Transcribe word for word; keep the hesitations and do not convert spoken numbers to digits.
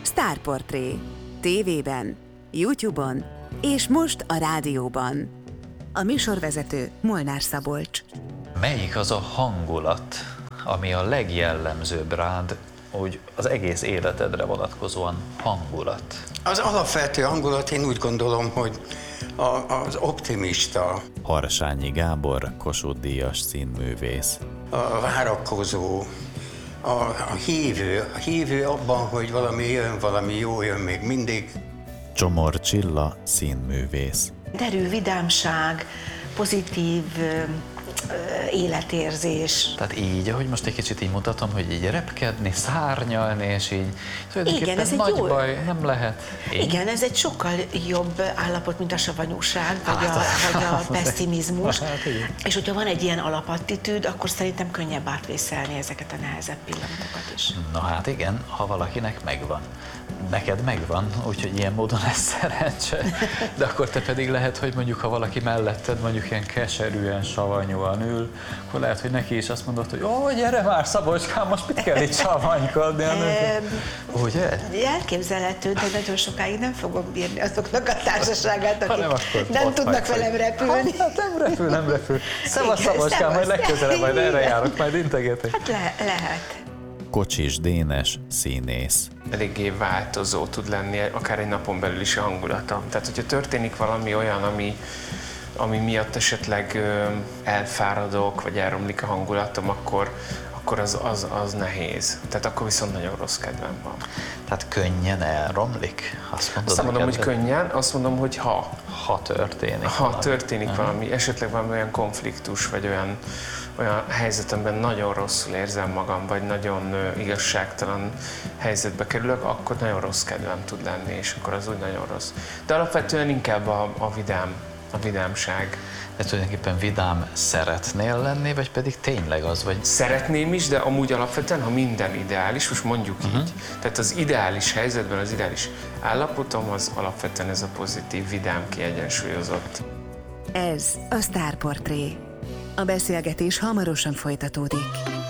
Sztárportré. Tévében, YouTube-on és most a rádióban. A műsorvezető Molnár Szabolcs. Melyik az a hangulat, ami a legjellemzőbb rád, úgy az egész életedre vonatkozóan hangulat? Az alapvető hangulat, én úgy gondolom, hogy a, az optimista. Harsányi Gábor, Kossuth-díjas színművész. A várakozó, a, a hívő, a hívő abban, hogy valami jön, valami jó jön még mindig. Csomor Csilla, színművész. Derű vidámság, pozitív ö, ö, életérzés. Tehát így, ahogy most egy kicsit így mutatom, hogy így repkedni, szárnyalni, és így Igen, ez egy nagy jó... baj nem lehet. Így. Igen, ez egy sokkal jobb állapot, mint a savanyúság, vagy a, vagy a pessimizmus. És hogyha van egy ilyen alapattitűd, akkor szerintem könnyebb átvészelni ezeket a nehezebb pillanatokat is. Na hát igen, ha valakinek megvan. Neked megvan, úgyhogy ilyen módon ez szerencse. De akkor te pedig lehet, hogy mondjuk, ha valaki melletted mondjuk ilyen keserűen, savanyúan ül, akkor lehet, hogy neki is azt mondod, hogy ó, gyere már Szabolcskám, most mit kell itt savanykodni? Ugye? Elképzelhető, de nagyon sokáig nem fogom bírni azoknak a társaságát, akik nem, nem tudnak velem repülni. Hát nem repül, nem repül. Szevasz Szabolcskám, majd legközelebb majd erre járok, majd integetek. Hát le- lehet. Kocsis Dénes, színész. Eléggé változó tud lenni, akár egy napon belül is a hangulatom. Tehát, hogyha történik valami olyan, ami, ami miatt esetleg ö, elfáradok, vagy elromlik a hangulatom, akkor, akkor az, az, az nehéz. Tehát akkor viszont nagyon rossz kedvem van. Tehát könnyen elromlik? Azt mondod, Azt mondom, hogy neked? könnyen, azt mondom, hogy ha. Ha történik Ha valami. történik Aha. valami, esetleg valami olyan konfliktus, vagy olyan, olyan helyzetemben nagyon rosszul érzem magam, vagy nagyon ö, igazságtalan helyzetbe kerülök, akkor nagyon rossz kedvem tud lenni, és akkor az úgy nagyon rossz. De alapvetően inkább a, a vidám, a vidámság. De tulajdonképpen vidám szeretnél lenni, vagy pedig tényleg az, vagy... Szeretném is, de amúgy alapvetően, ha minden ideális, most mondjuk uh-huh. így, tehát az ideális helyzetben, az ideális állapotom, az alapvetően ez a pozitív, vidám, kiegyensúlyozott. Ez a Sztárportré. A beszélgetés hamarosan folytatódik.